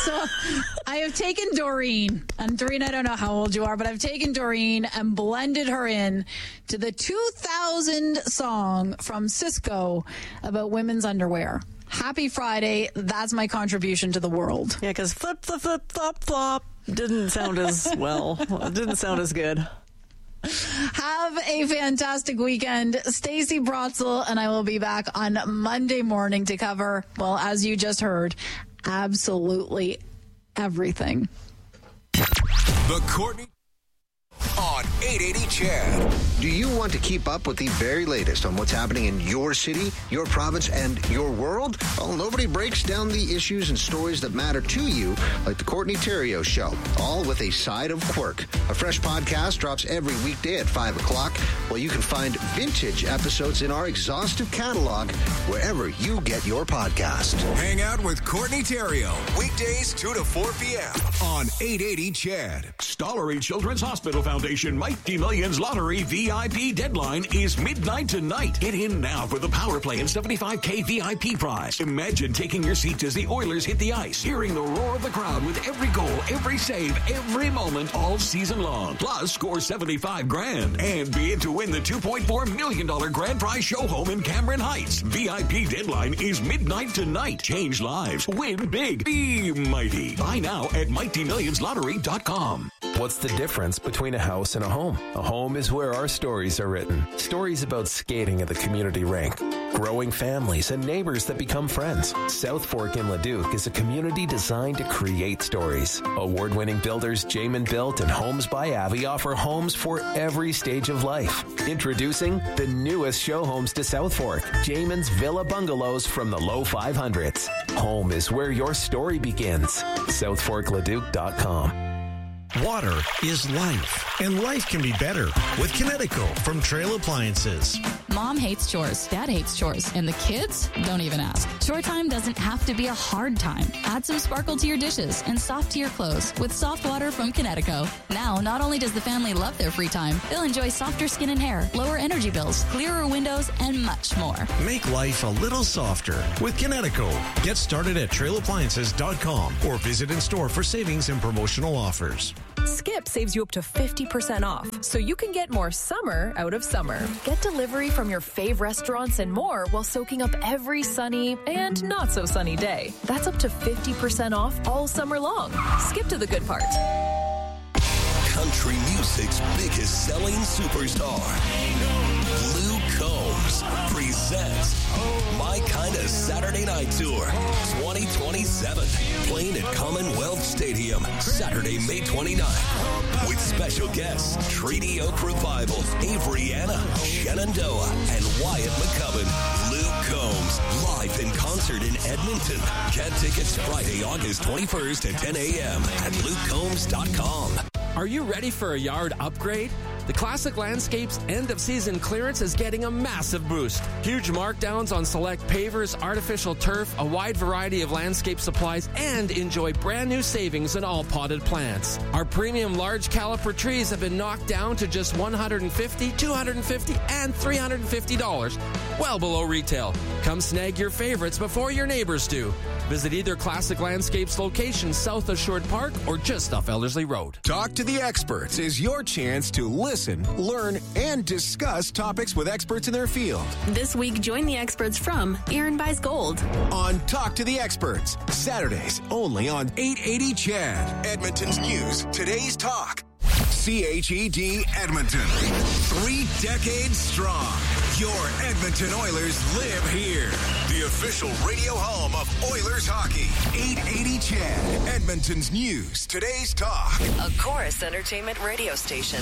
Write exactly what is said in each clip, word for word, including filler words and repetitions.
So I have taken Doreen, and Doreen, I don't know how old you are, but I've taken Doreen and blended her in to the two thousand song from Cisco about women's underwear. Happy Friday. That's my contribution to the world. Yeah, because flip, flip, flip, flop, flop didn't sound as well. It didn't sound as good. Have a fantastic weekend. Stacey Brotzel and I will be back on Monday morning to cover, well, as you just heard, absolutely everything. The Courtney on eight eighty Chad. Do you want to keep up with the very latest on what's happening in your city, your province, and your world? Well, nobody breaks down the issues and stories that matter to you like the Courtney Theriault Show, all with a side of quirk. A fresh podcast drops every weekday at five o'clock, while you can find vintage episodes in our exhaustive catalog wherever you get your podcast. Hang out with Courtney Theriault, weekdays two to four p.m. on eight eighty Chad. Stollery Children's Hospital Foundation Mighty Millions Lottery V I P deadline is midnight tonight. Get in now for the power play and seventy-five K V I P prize. Imagine taking your seats as the Oilers hit the ice, hearing the roar of the crowd with every goal, every save, every moment, all season long. Plus, score seventy-five grand and be in to win the two point four million dollars grand prize show home in Cameron Heights. V I P deadline is midnight tonight. Change lives. Win big. Be mighty. Buy now at mighty millions lottery dot com. What's the difference between a house and a home? A home is where our stories are written. Stories about skating at the community rink, growing families, and neighbors that become friends. South Fork in Leduc is a community designed to create stories. Award-winning builders Jamin Built and Homes by Avi offer homes for every stage of life. Introducing the newest show homes to South Fork, Jamin's Villa Bungalows from the low five hundreds. Home is where your story begins. south fork leduc dot com. Water is life, and life can be better with Kinetico from Trail Appliances. Mom hates chores, Dad hates chores, and the kids don't even ask. Chore time doesn't have to be a hard time. Add some sparkle to your dishes and soft to your clothes with soft water from Kinetico. Now, not only does the family love their free time, they'll enjoy softer skin and hair, lower energy bills, clearer windows, and much more. Make life a little softer with Kinetico. Get started at trail appliances dot com or visit in store for savings and promotional offers. Skip saves you up to fifty percent off, so you can get more summer out of summer. Get delivery from your fave restaurants and more while soaking up every sunny and not so sunny day. That's up to fifty percent off all summer long. Skip to the good part. Country music's biggest selling superstar, Luke Combs, presents My Kinda Saturday Night Tour twenty twenty-seven, playing at Commonwealth Stadium Saturday, May twenty-ninth, with special guests Treaty Oak Revival, Avery Anna, Shenandoah, and Wyatt McCubbin. Luke Combs, live in concert in Edmonton. Get tickets Friday, August twenty-first at ten a.m. at luke combs dot com. Are you ready for a yard upgrade? The Classic Landscapes end-of-season clearance is getting a massive boost. Huge markdowns on select pavers, artificial turf, a wide variety of landscape supplies, and enjoy brand new savings in all potted plants. Our premium large caliper trees have been knocked down to just one hundred fifty dollars, two hundred fifty dollars, and three hundred fifty dollars, well below retail. Come snag your favorites before your neighbors do. Visit either Classic Landscapes location south of Short Park or just off Ellerslie Road. Talk to the Experts is your chance to listen, learn, and discuss topics with experts in their field. This week, join the experts from Aaron Buys Gold on Talk to the Experts, Saturdays only on eight eighty Chad, Edmonton's news, today's talk. C H E D Edmonton, three decades strong. Your Edmonton Oilers live here. The official radio home of Oilers hockey. eight eighty Chad, Edmonton's news, today's talk. A Chorus Entertainment radio station.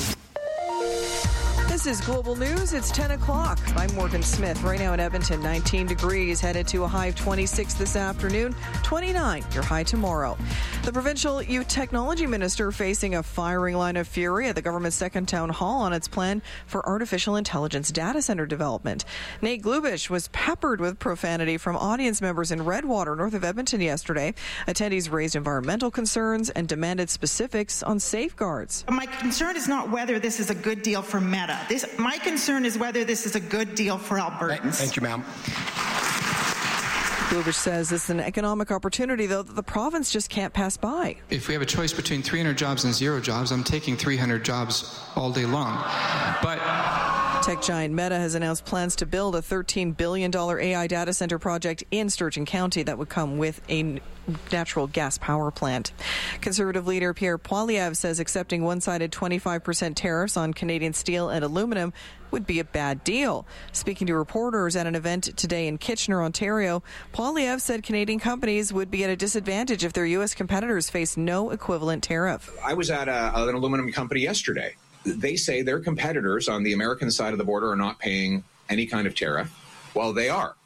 This is Global News. It's ten o'clock. I'm Morgan Smith. Right now in Edmonton, nineteen degrees, headed to a high of twenty-six this afternoon, twenty-nine, your high tomorrow. The provincial youth technology minister facing a firing line of fury at the government's second town hall on its plan for artificial intelligence data center development. Nate Glubish was peppered with profanity from audience members in Redwater, north of Edmonton yesterday. Attendees raised environmental concerns and demanded specifics on safeguards. My concern is not whether this is a good deal for Meta. This, my concern is whether this is a good deal for Albertans. Thank you, ma'am. Kubich says this is an economic opportunity, though, that the province just can't pass by. If we have a choice between three hundred jobs and zero jobs, I'm taking three hundred jobs all day long. But tech giant Meta has announced plans to build a thirteen billion dollars A I data center project in Sturgeon County that would come with a natural gas power plant. Conservative leader Pierre Poilievre says accepting one-sided twenty-five percent tariffs on Canadian steel and aluminum would be a bad deal. Speaking to reporters at an event today in Kitchener, Ontario, Poilievre said Canadian companies would be at a disadvantage if their U S competitors face no equivalent tariff. I was at a, an aluminum company yesterday. They say their competitors on the American side of the border are not paying any kind of tariff. Well, they are.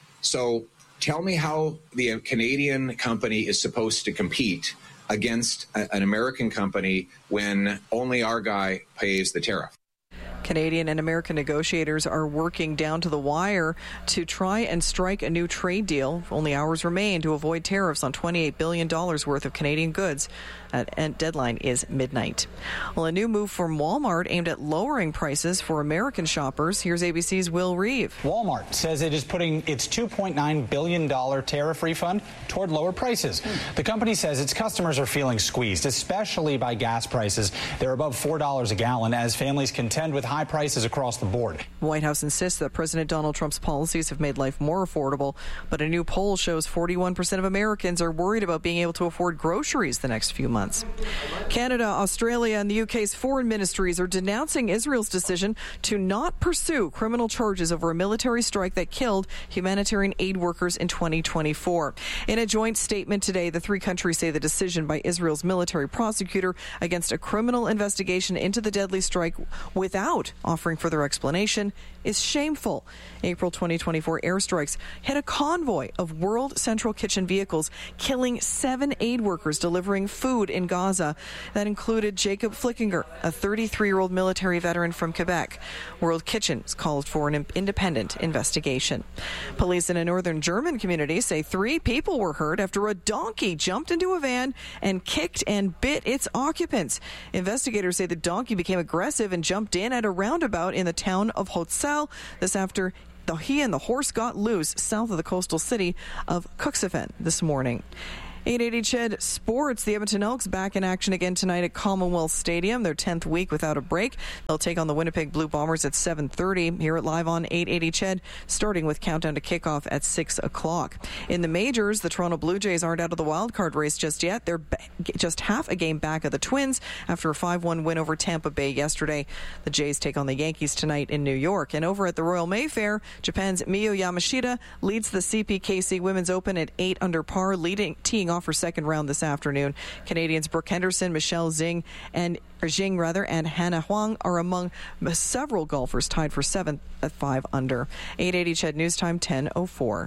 So tell me how the Canadian company is supposed to compete against a, an American company when only our guy pays the tariff. Canadian and American negotiators are working down to the wire to try and strike a new trade deal. Only hours remain to avoid tariffs on twenty-eight billion dollars worth of Canadian goods. And deadline is midnight. Well, a new move from Walmart aimed at lowering prices for American shoppers. Here's A B C's Will Reeve. Walmart says it is putting its two point nine billion dollars tariff refund toward lower prices. The company says its customers are feeling squeezed, especially by gas prices. They're above four dollars a gallon as families contend with high prices across the board. The White House insists that President Donald Trump's policies have made life more affordable, but a new poll shows forty-one percent of Americans are worried about being able to afford groceries the next few months. Canada, Australia, and the U K's foreign ministries are denouncing Israel's decision to not pursue criminal charges over a military strike that killed humanitarian aid workers in twenty twenty-four. In a joint statement today, the three countries say the decision by Israel's military prosecutor against a criminal investigation into the deadly strike without offering further explanation is shameful. April twenty twenty-four airstrikes hit a convoy of World Central Kitchen vehicles, killing seven aid workers delivering food in Gaza. That included Jacob Flickinger, a thirty-three-year-old military veteran from Quebec. World Kitchens called for an independent investigation. Police in a northern German community say three people were hurt after a donkey jumped into a van and kicked and bit its occupants. Investigators say the donkey became aggressive and jumped in at a roundabout in the town of Hotzell. This after the, he and the horse got loose south of the coastal city of Cuxhaven this morning. eight eighty C H E D Sports. The Edmonton Elks back in action again tonight at Commonwealth Stadium. Their tenth week without a break. They'll take on the Winnipeg Blue Bombers at seven thirty. Here at Live on eight eighty C H E D, starting with countdown to kickoff at six o'clock. In the majors, the Toronto Blue Jays aren't out of the wild card race just yet. They're ba- just half a game back of the Twins after a five one win over Tampa Bay yesterday. The Jays take on the Yankees tonight in New York. And over at the Royal Mayfair, Japan's Miyu Yamashita leads the C P K C Women's Open at eight under par, leading teeing off for second round this afternoon. Canadians Brooke Henderson, Michelle Zing, and or Jing rather, and Hannah Huang are among several golfers tied for seventh at five under. eight eighty C H E D News Time ten oh four.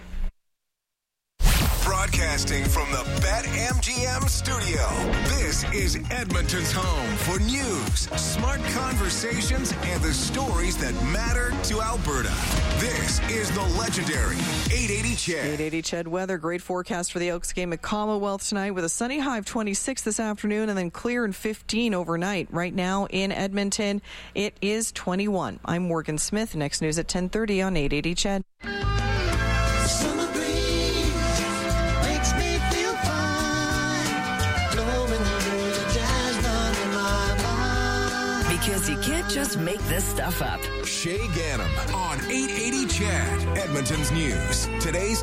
Broadcasting from the BetMGM studio, this is Edmonton's home for news, smart conversations, and the stories that matter to Alberta. This is the legendary eight eighty C H E D. eight eighty C H E D weather. Great forecast for the Oaks game at Commonwealth tonight with a sunny high of twenty-six this afternoon and then clear and fifteen overnight. Right now in Edmonton, it is twenty-one. I'm Morgan Smith. Next news at ten thirty on eight eighty C H E D. Because you can't just make this stuff up. Shay Ganem on eight eighty C H E D, Edmonton's news. Today's